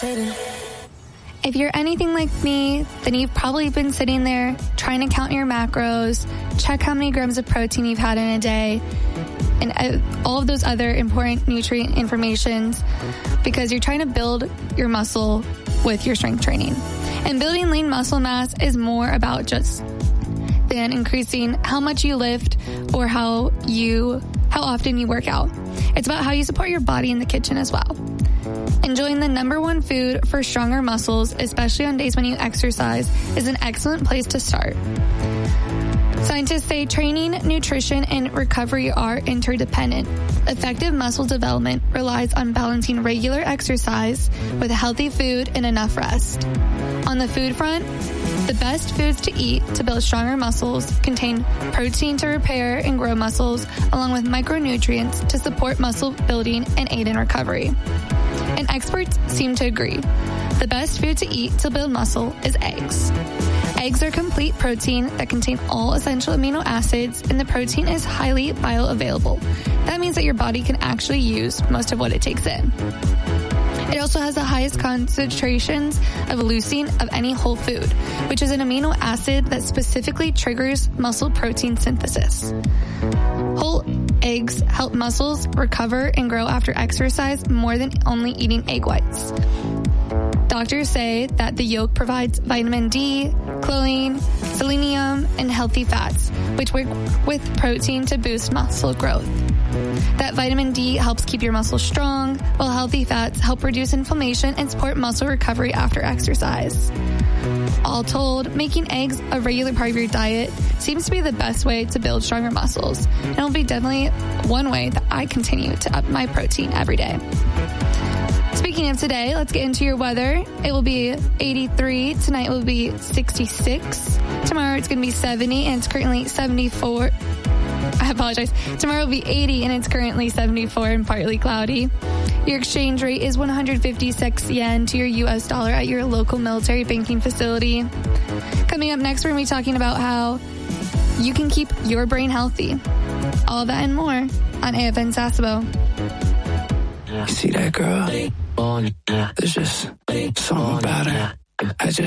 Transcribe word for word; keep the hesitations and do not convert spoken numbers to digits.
If you're anything like me, then you've probably been sitting there trying to count your macros, check how many grams of protein you've had in a day, and all of those other important nutrient informations because you're trying to build your muscle with your strength training. And building lean muscle mass is more about just than increasing how much you lift or how you how often you work out. It's about how you support your body in the kitchen as well. Enjoying the number one food for stronger muscles, especially on days when you exercise, is an excellent place to start. Scientists say training, nutrition, and recovery are interdependent. Effective muscle development relies on balancing regular exercise with healthy food and enough rest. On the food front, the best foods to eat to build stronger muscles contain protein to repair and grow muscles, along with micronutrients to support muscle building and aid in recovery. And experts seem to agree. The best food to eat to build muscle is eggs. Eggs are complete protein that contain all essential amino acids, and the protein is highly bioavailable. That means that your body can actually use most of what it takes in. It also has the highest concentrations of leucine of any whole food, which is an amino acid that specifically triggers muscle protein synthesis. Whole eggs help muscles recover and grow after exercise more than only eating egg whites. Doctors say that the yolk provides vitamin D, choline, selenium, and healthy fats, which work with protein to boost muscle growth. That vitamin D helps keep your muscles strong, while healthy fats help reduce inflammation and support muscle recovery after exercise. All told, making eggs a regular part of your diet seems to be the best way to build stronger muscles, and it'll be definitely one way that I continue to up my protein every day. Speaking of today, let's get into your weather. It will be eighty-three. Tonight will be sixty-six. Tomorrow it's going to be seventy, and it's currently seventy-four. I apologize. Tomorrow will be eighty, and it's currently seventy-four and partly cloudy. Your exchange rate is one hundred fifty-six yen to your U S dollar at your local military banking facility. Coming up next, we're going to be talking about how you can keep your brain healthy. All that and more on A F N Sasebo. You see that girl? There's just something about her. I just